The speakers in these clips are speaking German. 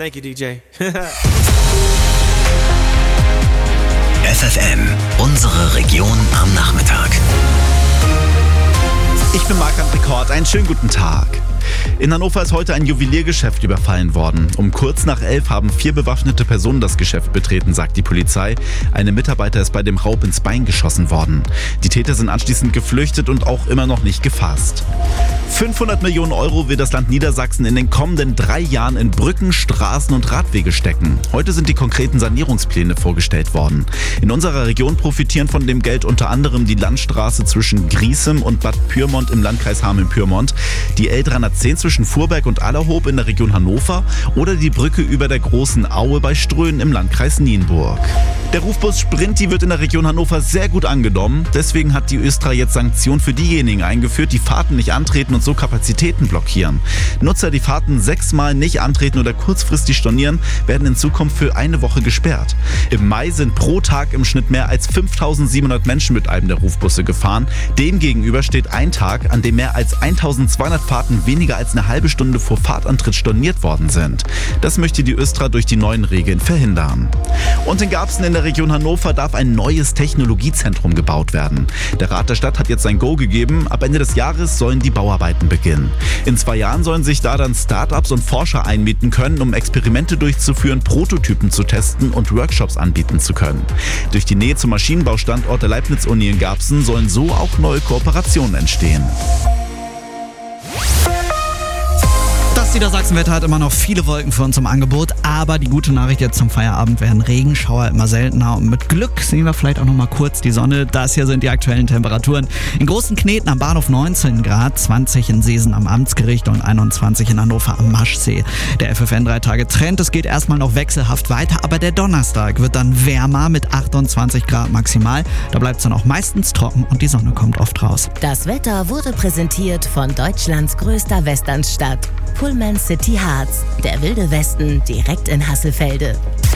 Thank you, DJ. FFN, unsere Region am Nachmittag. Ich bin Marc-André Kort, einen schönen guten Tag. In Hannover ist heute ein Juweliergeschäft überfallen worden. Um kurz nach 11 haben 4 bewaffnete Personen das Geschäft betreten, sagt die Polizei. Eine Mitarbeiter ist bei dem Raub ins Bein geschossen worden. Die Täter sind anschließend geflüchtet und auch immer noch nicht gefasst. 500 Millionen Euro will das Land Niedersachsen in den kommenden 3 Jahren in Brücken, Straßen und Radwege stecken. Heute sind die konkreten Sanierungspläne vorgestellt worden. In unserer Region profitieren von dem Geld unter anderem die Landstraße zwischen Griesem und Bad Pyrmont im Landkreis Hameln-Pyrmont, die L310 zwischen Fuhrberg und Allerhob in der Region Hannover oder die Brücke über der Großen Aue bei Ströhen im Landkreis Nienburg. Der Rufbus Sprinti wird in der Region Hannover sehr gut angenommen. Deswegen hat die Östra jetzt Sanktionen für diejenigen eingeführt, die Fahrten nicht antreten und so Kapazitäten blockieren. Nutzer, die Fahrten 6-mal nicht antreten oder kurzfristig stornieren, werden in Zukunft für eine Woche gesperrt. Im Mai sind pro Tag im Schnitt mehr als 5.700 Menschen mit einem der Rufbusse gefahren. Demgegenüber steht ein Tag, an dem mehr als 1.200 Fahrten weniger als eine halbe Stunde vor Fahrtantritt storniert worden sind. Das möchte die Östra durch die neuen Regeln verhindern. Und in Garbsen in der Region Hannover darf ein neues Technologiezentrum gebaut werden. Der Rat der Stadt hat jetzt sein Go gegeben. Ab Ende des Jahres sollen die Bauarbeiten beginnen. In 2 Jahren sollen sich da dann Startups und Forscher einmieten können, um Experimente durchzuführen, Prototypen zu testen und Workshops anbieten zu können. Durch die Nähe zum Maschinenbaustandort der Leibniz-Uni in Garbsen sollen so auch neue Kooperationen entstehen. Das Niedersachsenwetter hat immer noch viele Wolken für uns im Angebot, aber die gute Nachricht jetzt zum Feierabend werden Regenschauer immer seltener und mit Glück sehen wir vielleicht auch noch mal kurz die Sonne. Das hier sind die aktuellen Temperaturen. In Großen Kneten am Bahnhof 19 Grad, 20 in Seesen am Amtsgericht und 21 in Hannover am Maschsee. Der FFN 3-Tage-Trend, es geht erstmal noch wechselhaft weiter, aber der Donnerstag wird dann wärmer mit 28 Grad maximal. Da bleibt es dann auch meistens trocken und die Sonne kommt oft raus. Das Wetter wurde präsentiert von Deutschlands größter Westernstadt, Pullman City Harz, der wilde Westen direkt in Hasselfelde.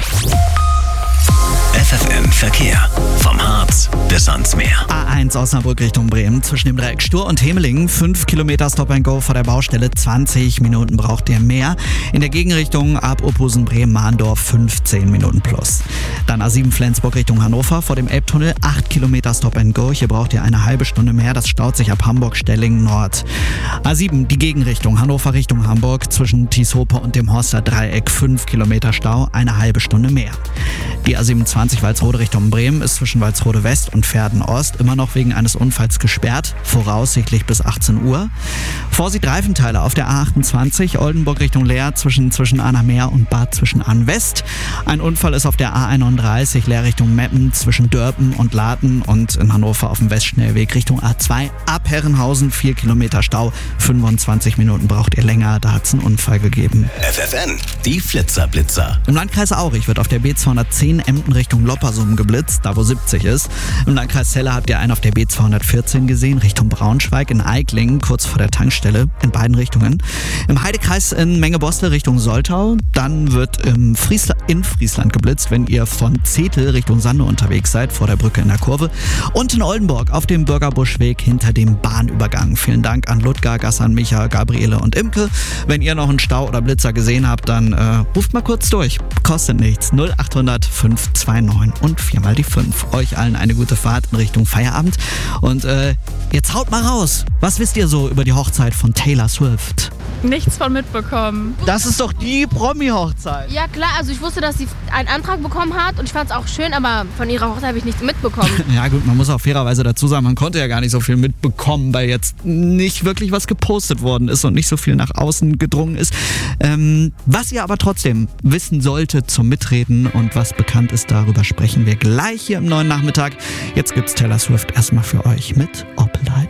FFN Verkehr. Vom Harz bis ans Meer. A1 Osnabrück Richtung Bremen zwischen dem Dreieck Stur und Hemelingen. 5 Kilometer Stop-and-Go vor der Baustelle. 20 Minuten braucht ihr mehr. In der Gegenrichtung ab Ophusen, Bremen, Mahndorf 15 Minuten plus. Dann A7 Flensburg Richtung Hannover vor dem Elbtunnel. 8 Kilometer Stop-and-Go. Hier braucht ihr eine halbe Stunde mehr. Das staut sich ab Hamburg-Stellingen Nord. A7 die Gegenrichtung. Hannover Richtung Hamburg zwischen Tieshope und dem Horster Dreieck. 5 Kilometer Stau. Eine halbe Stunde mehr. Die A27 Walsrode Richtung Bremen ist zwischen Walsrode West und Verden Ost immer noch wegen eines Unfalls gesperrt, voraussichtlich bis 18 Uhr. Vorsicht Reifenteile auf der A28 Oldenburg Richtung Leer zwischen Annameer und Bad Zwischenahn West. Ein Unfall ist auf der A31 Leer Richtung Meppen zwischen Dörpen und Laten und in Hannover auf dem Westschnellweg Richtung A2 ab Herrenhausen 4 Kilometer Stau. 25 Minuten braucht ihr länger, da hat es einen Unfall gegeben. FFN, die Flitzerblitzer. Im Landkreis Aurich wird auf der B210 Emden Richtung Loppersum geblitzt, da wo 70 ist. Im Landkreis Celle habt ihr einen auf der B214 gesehen, Richtung Braunschweig, in Eiklingen, kurz vor der Tankstelle, in beiden Richtungen. Im Heidekreis in Mengebostel Richtung Soltau. Dann wird in Friesland geblitzt, wenn ihr von Zetel Richtung Sande unterwegs seid, vor der Brücke in der Kurve. Und in Oldenburg auf dem Bürgerbuschweg hinter dem Bahnübergang. Vielen Dank an Ludger, Gassan, Micha, Gabriele und Imke. Wenn ihr noch einen Stau oder Blitzer gesehen habt, dann ruft mal kurz durch. Kostet nichts. 0800 529 und 4 mal die 5. Euch allen eine gute Fahrt in Richtung Feierabend. Und jetzt haut mal raus. Was wisst ihr so über die Hochzeit von Taylor Swift? Nichts von mitbekommen. Das ist doch die Promi-Hochzeit. Ja klar, also ich wusste, dass sie einen Antrag bekommen hat und ich fand es auch schön, aber von ihrer Hochzeit habe ich nichts mitbekommen. Ja gut, man muss auch fairerweise dazu sagen, man konnte ja gar nicht so viel mitbekommen, weil jetzt nicht wirklich was gepostet worden ist und nicht so viel nach außen gedrungen ist. Was ihr aber trotzdem wissen solltet zum Mitreden und was bekannt ist, darüber sprechen wir gleich hier im neuen Nachmittag. Jetzt gibt's Taylor Swift erstmal für euch mit Opelite.